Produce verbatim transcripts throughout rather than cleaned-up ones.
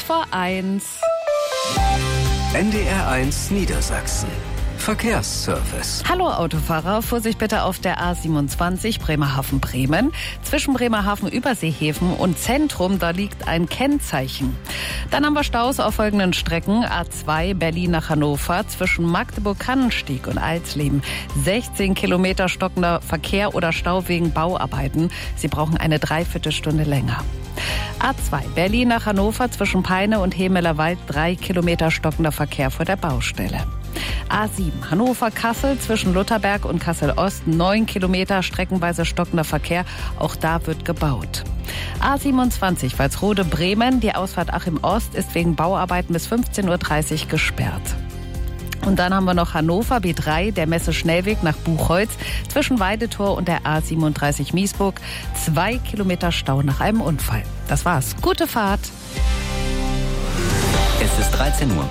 vor eins. N D R eins Niedersachsen. Verkehrsservice. Hallo Autofahrer, Vorsicht bitte auf der A siebenundzwanzig Bremerhaven-Bremen. Zwischen Bremerhaven, Überseehäfen und Zentrum, da liegt ein Kennzeichen. Dann haben wir Staus auf folgenden Strecken. A zwei Berlin nach Hannover zwischen Magdeburg-Kannenstieg und Alsleben. sechzehn Kilometer stockender Verkehr oder Stau wegen Bauarbeiten. Sie brauchen eine Dreiviertelstunde länger. A zwei Berlin nach Hannover zwischen Peine und Hemelerwald. drei Kilometer stockender Verkehr vor der Baustelle. A sieben Hannover-Kassel zwischen Lutherberg und Kassel-Ost. neun Kilometer streckenweise stockender Verkehr. Auch da wird gebaut. A siebenundzwanzig Walsrode-Bremen. Die Ausfahrt Achim-Ost ist wegen Bauarbeiten bis fünfzehn Uhr dreißig gesperrt. Und dann haben wir noch Hannover B drei, der Messe-Schnellweg nach Buchholz zwischen Weidetor und der A siebenunddreißig Miesburg. Zwei Kilometer Stau nach einem Unfall. Das war's. Gute Fahrt. Es ist dreizehn Uhr.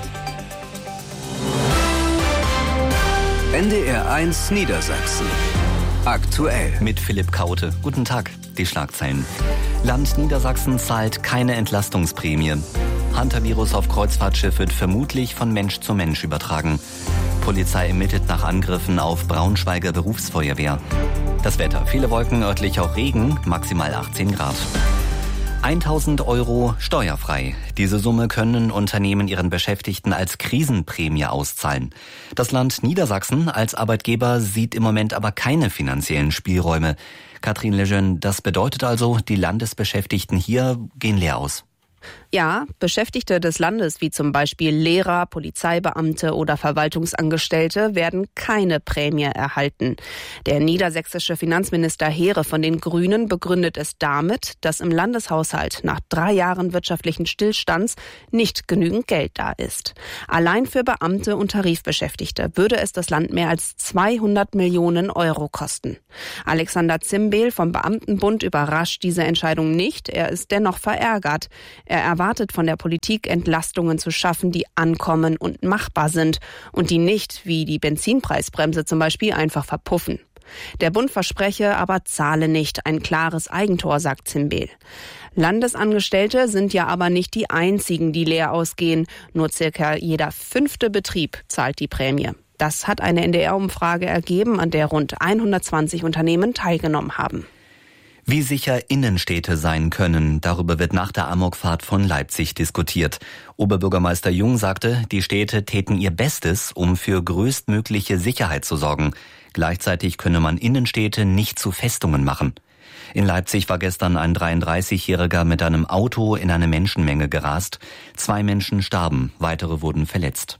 N D R eins Niedersachsen. Aktuell. Mit Philipp Kaute. Guten Tag. Die Schlagzeilen. Land Niedersachsen zahlt keine Entlastungsprämie. Hunter-Virus auf Kreuzfahrtschiff wird vermutlich von Mensch zu Mensch übertragen. Polizei ermittelt nach Angriffen auf Braunschweiger Berufsfeuerwehr. Das Wetter. Viele Wolken, örtlich auch Regen, maximal achtzehn Grad. tausend Euro steuerfrei. Diese Summe können Unternehmen ihren Beschäftigten als Krisenprämie auszahlen. Das Land Niedersachsen als Arbeitgeber sieht im Moment aber keine finanziellen Spielräume. Katrin Lejeune, das bedeutet also, die Landesbeschäftigten hier gehen leer aus. Ja, Beschäftigte des Landes, wie zum Beispiel Lehrer, Polizeibeamte oder Verwaltungsangestellte, werden keine Prämie erhalten. Der niedersächsische Finanzminister Heere von den Grünen begründet es damit, dass im Landeshaushalt nach drei Jahren wirtschaftlichen Stillstands nicht genügend Geld da ist. Allein für Beamte und Tarifbeschäftigte würde es das Land mehr als zweihundert Millionen Euro kosten. Alexander Zimbehl vom Beamtenbund überrascht diese Entscheidung nicht. Er ist dennoch verärgert. Er erwartet von der Politik, Entlastungen zu schaffen, die ankommen und machbar sind und die nicht, wie die Benzinpreisbremse zum Beispiel, einfach verpuffen. Der Bund verspreche, aber zahle nicht. Ein klares Eigentor, sagt Zimbehl. Landesangestellte sind ja aber nicht die einzigen, die leer ausgehen. Nur circa jeder fünfte Betrieb zahlt die Prämie. Das hat eine N D R-Umfrage ergeben, an der rund hundertzwanzig Unternehmen teilgenommen haben. Wie sicher Innenstädte sein können, darüber wird nach der Amokfahrt von Leipzig diskutiert. Oberbürgermeister Jung sagte, die Städte täten ihr Bestes, um für größtmögliche Sicherheit zu sorgen. Gleichzeitig könne man Innenstädte nicht zu Festungen machen. In Leipzig war gestern ein dreiunddreißigjähriger mit einem Auto in eine Menschenmenge gerast. Zwei Menschen starben, weitere wurden verletzt.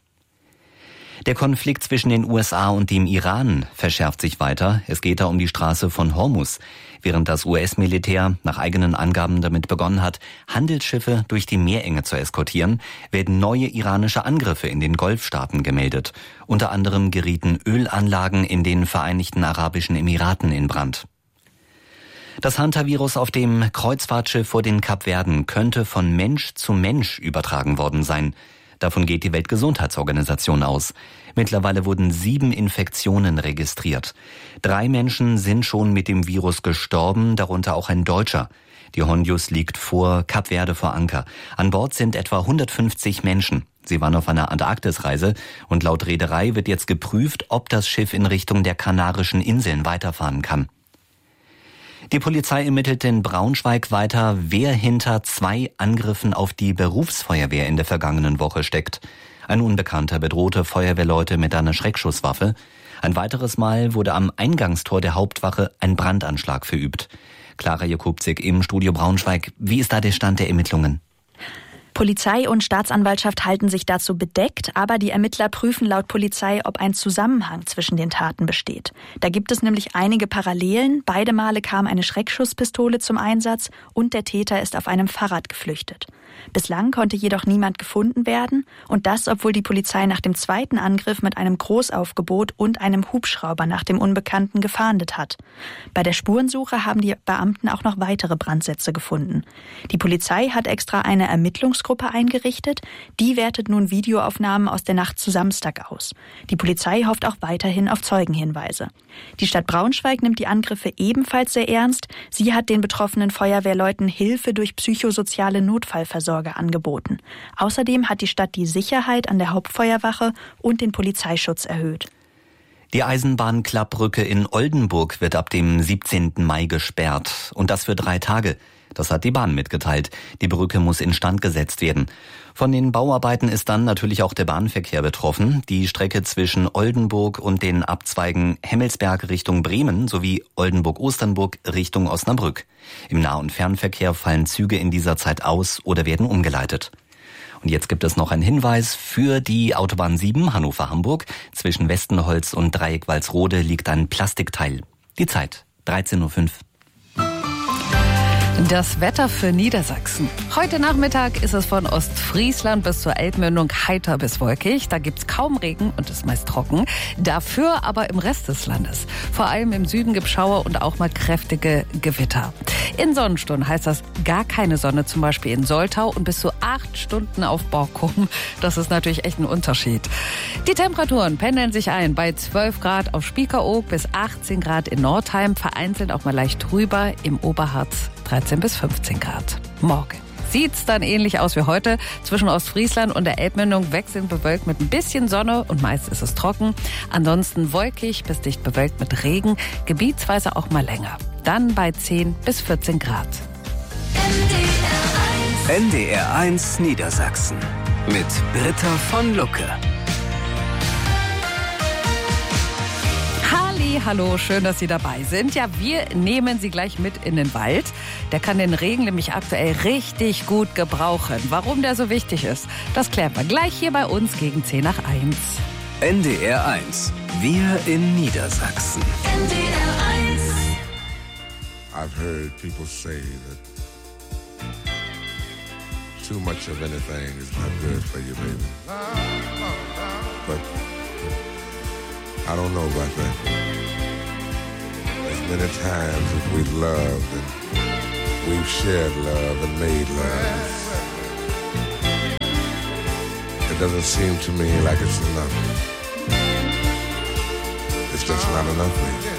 Der Konflikt zwischen den U S A und dem Iran verschärft sich weiter. Es geht da um die Straße von Hormuz. Während das U S-Militär nach eigenen Angaben damit begonnen hat, Handelsschiffe durch die Meerenge zu eskortieren, werden neue iranische Angriffe in den Golfstaaten gemeldet. Unter anderem gerieten Ölanlagen in den Vereinigten Arabischen Emiraten in Brand. Das Hunter-Virus auf dem Kreuzfahrtschiff vor den Kapverden könnte von Mensch zu Mensch übertragen worden sein. Davon geht die Weltgesundheitsorganisation aus. Mittlerweile wurden sieben Infektionen registriert. Drei Menschen sind schon mit dem Virus gestorben, darunter auch ein Deutscher. Die Honjus liegt vor Kap Verde vor Anker. An Bord sind etwa hundertfünfzig Menschen. Sie waren auf einer Antarktisreise und laut Reederei wird jetzt geprüft, ob das Schiff in Richtung der Kanarischen Inseln weiterfahren kann. Die Polizei ermittelt in Braunschweig weiter, wer hinter zwei Angriffen auf die Berufsfeuerwehr in der vergangenen Woche steckt. Ein Unbekannter bedrohte Feuerwehrleute mit einer Schreckschusswaffe. Ein weiteres Mal wurde am Eingangstor der Hauptwache ein Brandanschlag verübt. Clara Jakubczyk im Studio Braunschweig. Wie ist da der Stand der Ermittlungen? Polizei und Staatsanwaltschaft halten sich dazu bedeckt, aber die Ermittler prüfen laut Polizei, ob ein Zusammenhang zwischen den Taten besteht. Da gibt es nämlich einige Parallelen. Beide Male kam eine Schreckschusspistole zum Einsatz und der Täter ist auf einem Fahrrad geflüchtet. Bislang konnte jedoch niemand gefunden werden und das, obwohl die Polizei nach dem zweiten Angriff mit einem Großaufgebot und einem Hubschrauber nach dem Unbekannten gefahndet hat. Bei der Spurensuche haben die Beamten auch noch weitere Brandsätze gefunden. Die Polizei hat extra eine Ermittlungsgruppe Überwachungsgruppe eingerichtet. Die wertet nun Videoaufnahmen aus der Nacht zu Samstag aus. Die Polizei hofft auch weiterhin auf Zeugenhinweise. Die Stadt Braunschweig nimmt die Angriffe ebenfalls sehr ernst. Sie hat den betroffenen Feuerwehrleuten Hilfe durch psychosoziale Notfallversorger angeboten. Außerdem hat die Stadt die Sicherheit an der Hauptfeuerwache und den Polizeischutz erhöht. Die Eisenbahnklappbrücke in Oldenburg wird ab dem siebzehnten Mai gesperrt. Und das für drei Tage. Das hat die Bahn mitgeteilt. Die Brücke muss instand gesetzt werden. Von den Bauarbeiten ist dann natürlich auch der Bahnverkehr betroffen. Die Strecke zwischen Oldenburg und den Abzweigen Hemmelsberg Richtung Bremen sowie Oldenburg-Osternburg Richtung Osnabrück. Im Nah- und Fernverkehr fallen Züge in dieser Zeit aus oder werden umgeleitet. Und jetzt gibt es noch einen Hinweis für die Autobahn sieben Hannover-Hamburg. Zwischen Westenholz und Dreieck-Walsrode liegt ein Plastikteil. Die Zeit dreizehn Uhr fünf. Das Wetter für Niedersachsen. Heute Nachmittag ist es von Ostfriesland bis zur Elbmündung heiter bis wolkig. Da gibt's kaum Regen und ist meist trocken. Dafür aber im Rest des Landes. Vor allem im Süden gibt's Schauer und auch mal kräftige Gewitter. In Sonnenstunden heißt das gar keine Sonne, zum Beispiel in Soltau und bis zu acht Stunden auf Borkum. Das ist natürlich echt ein Unterschied. Die Temperaturen pendeln sich ein bei zwölf Grad auf Spiekeroog bis achtzehn Grad in Nordheim, vereinzelt auch mal leicht drüber im Oberharz dreizehn bis fünfzehn Grad. Morgen sieht's dann ähnlich aus wie heute. Zwischen Ostfriesland und der Elbmündung wechselnd bewölkt mit ein bisschen Sonne und meist ist es trocken. Ansonsten wolkig bis dicht bewölkt mit Regen, gebietsweise auch mal länger. Dann bei zehn bis vierzehn Grad. N D R eins Niedersachsen mit Britta von Lucke. Hallo, schön, dass Sie dabei sind. Ja, wir nehmen Sie gleich mit in den Wald. Der kann den Regen nämlich aktuell richtig gut gebrauchen. Warum der so wichtig ist, das klären wir gleich hier bei uns gegen zehn nach eins. N D R eins, wir in Niedersachsen. N D R eins. I've heard people say that too much of anything is not good for you, baby. But I don't know about that. As many times as we've loved and we've shared love and made love, it doesn't seem to me like it's enough. It's just not enough for you.